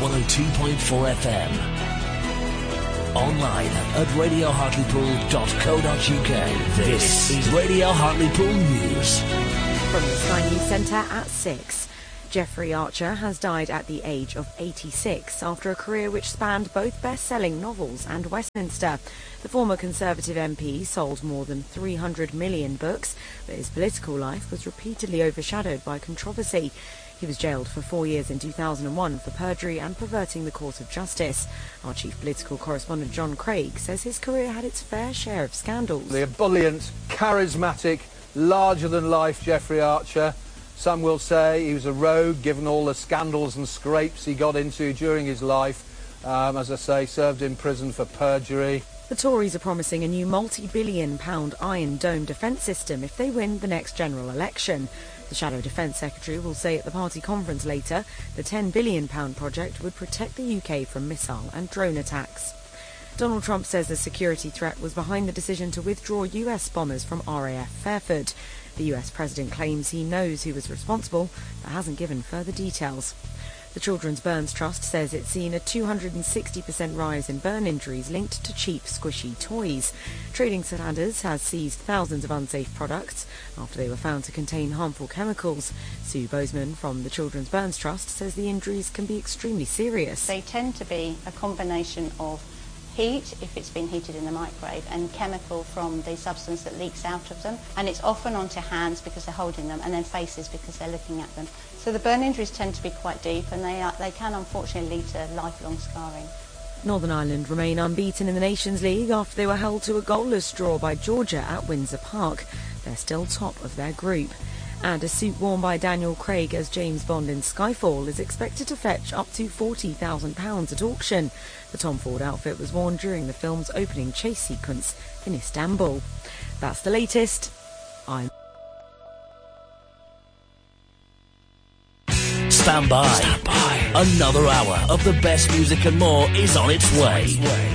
102.4 FM. Online at radiohartlepool.co.uk. This is Radio Hartlepool News. From the Sky News Centre at 6. Jeffrey Archer has died at the age of 86 after a career which spanned both best-selling novels and Westminster. The former Conservative MP sold more than 300 million books, but his political life was repeatedly overshadowed by controversy. He was jailed for 4 years in 2001 for perjury and perverting the course of justice. Our chief political correspondent John Craig says his career had its fair share of scandals. The ebullient, charismatic, larger-than-life Jeffrey Archer. Some will say he was a rogue, given all the scandals and scrapes he got into during his life. As I say, served in prison for perjury. The Tories are promising a new multi-billion-pound Iron Dome defence system if they win the next general election. The Shadow Defence Secretary will say at the party conference later the £10 billion project would protect the UK from missile and drone attacks. Donald Trump says the security threat was behind the decision to withdraw US bombers from RAF Fairford. The US president claims he knows who was responsible, but hasn't given further details. The Children's Burns Trust says it's seen a 260% rise in burn injuries linked to cheap, squishy toys. Trading Standards has seized thousands of unsafe products after they were found to contain harmful chemicals. Sue Bozeman from the Children's Burns Trust says the injuries can be extremely serious. They tend to be a combination of heat, if it's been heated in the microwave, and chemical from the substance that leaks out of them. And it's often onto hands because they're holding them, and then faces because they're looking at them. So the burn injuries tend to be quite deep, and they can unfortunately lead to lifelong scarring. Northern Ireland remain unbeaten in the Nations League after they were held to a goalless draw by Georgia at Windsor Park. They're still top of their group. And a suit worn by Daniel Craig as James Bond in Skyfall is expected to fetch up to £40,000 at auction. The Tom Ford outfit was worn during the film's opening chase sequence in Istanbul. That's the latest. Stand by. Another hour of the best music and more is on its way.